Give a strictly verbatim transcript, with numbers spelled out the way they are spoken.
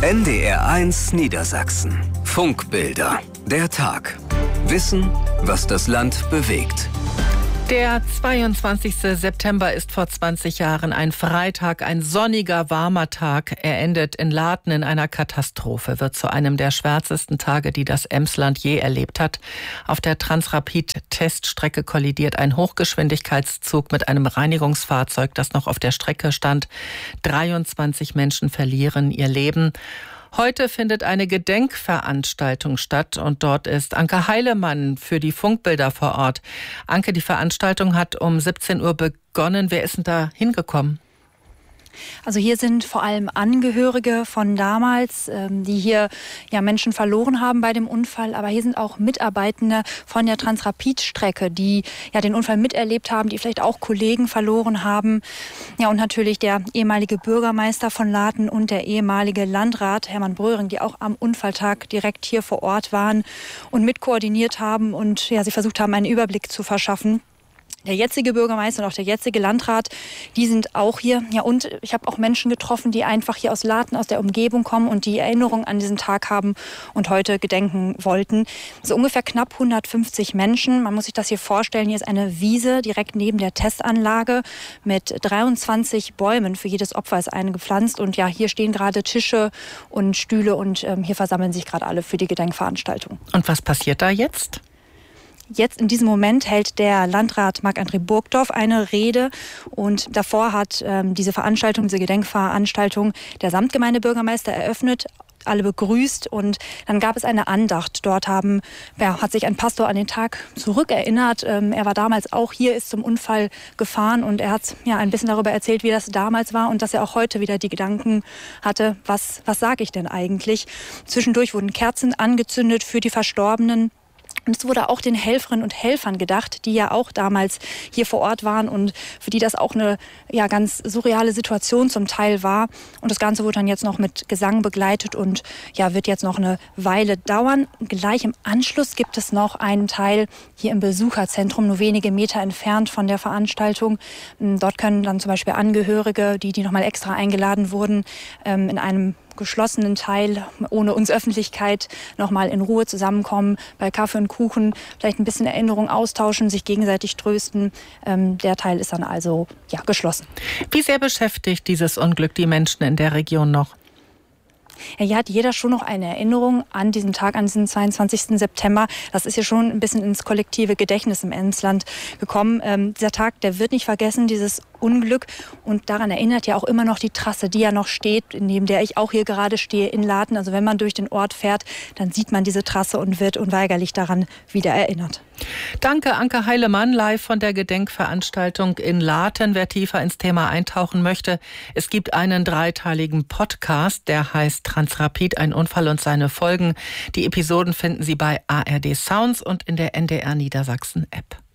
N D R eins Niedersachsen. Funkbilder. Der Tag. Wissen, was das Land bewegt. Der zweiundzwanzigste September ist vor zwanzig Jahren ein Freitag, ein sonniger, warmer Tag. Er endet in Laten in einer Katastrophe, wird zu einem der schwärzesten Tage, die das Emsland je erlebt hat. Auf der Transrapid-Teststrecke kollidiert ein Hochgeschwindigkeitszug mit einem Reinigungsfahrzeug, das noch auf der Strecke stand. dreiundzwanzig Menschen verlieren ihr Leben. Heute findet eine Gedenkveranstaltung statt und dort ist Anke Heilemann für die Funkbilder vor Ort. Anke, die Veranstaltung hat um siebzehn Uhr begonnen. Wer ist denn da hingekommen? Also hier sind vor allem Angehörige von damals, die hier ja Menschen verloren haben bei dem Unfall. Aber hier sind auch Mitarbeitende von der Transrapid-Strecke, die ja den Unfall miterlebt haben, die vielleicht auch Kollegen verloren haben. Ja, und natürlich der ehemalige Bürgermeister von Laten und der ehemalige Landrat Hermann Bröhring, die auch am Unfalltag direkt hier vor Ort waren und mitkoordiniert haben und ja, sie versucht haben, einen Überblick zu verschaffen. Der jetzige Bürgermeister und auch der jetzige Landrat, die sind auch hier. Ja, und ich habe auch Menschen getroffen, die einfach hier aus Laten, aus der Umgebung kommen und die Erinnerung an diesen Tag haben und heute gedenken wollten. So ungefähr knapp hundertfünfzig Menschen. Man muss sich das hier vorstellen. Hier ist eine Wiese direkt neben der Testanlage mit dreiundzwanzig Bäumen. Für jedes Opfer ist eine gepflanzt. Und ja, hier stehen gerade Tische und Stühle und ähm, hier versammeln sich gerade alle für die Gedenkveranstaltung. Und was passiert da jetzt? Jetzt in diesem Moment hält der Landrat Marc-André Burgdorf eine Rede und davor hat ähm, diese Veranstaltung, diese Gedenkveranstaltung der Samtgemeindebürgermeister eröffnet, alle begrüßt und dann gab es eine Andacht. Dort haben, ja, hat sich ein Pastor an den Tag zurückerinnert. Ähm, er war damals auch hier, ist zum Unfall gefahren und er hat ja ein bisschen darüber erzählt, wie das damals war und dass er auch heute wieder die Gedanken hatte, was, was sage ich denn eigentlich? Zwischendurch wurden Kerzen angezündet für die Verstorbenen. Und es wurde auch den Helferinnen und Helfern gedacht, die ja auch damals hier vor Ort waren und für die das auch eine ja, ganz surreale Situation zum Teil war. Und das Ganze wurde dann jetzt noch mit Gesang begleitet und ja, wird jetzt noch eine Weile dauern. Gleich im Anschluss gibt es noch einen Teil hier im Besucherzentrum, nur wenige Meter entfernt von der Veranstaltung. Dort können dann zum Beispiel Angehörige, die, die nochmal extra eingeladen wurden, in einem geschlossenen Teil, ohne uns Öffentlichkeit, nochmal in Ruhe zusammenkommen, bei Kaffee und Kuchen, vielleicht ein bisschen Erinnerung austauschen, sich gegenseitig trösten. Ähm, der Teil ist dann also ja, geschlossen. Wie sehr beschäftigt dieses Unglück die Menschen in der Region noch? Ja, hier hat jeder schon noch eine Erinnerung an diesen Tag, an diesen zweiundzwanzigsten September. Das ist ja schon ein bisschen ins kollektive Gedächtnis im Emsland gekommen. Ähm, dieser Tag, der wird nicht vergessen, dieses Unglück. Und daran erinnert ja auch immer noch die Trasse, die ja noch steht, neben der ich auch hier gerade stehe, in Laten. Also wenn man durch den Ort fährt, dann sieht man diese Trasse und wird unweigerlich daran wieder erinnert. Danke, Anke Heilemann, live von der Gedenkveranstaltung in Laten. Wer tiefer ins Thema eintauchen möchte, es gibt einen dreiteiligen Podcast, der heißt Transrapid, ein Unfall und seine Folgen. Die Episoden finden Sie bei A R D Sounds und in der N D R Niedersachsen App.